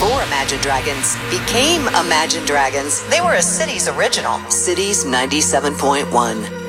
before Imagine Dragons became Imagine Dragons. They were a Cities original. Cities 97.1.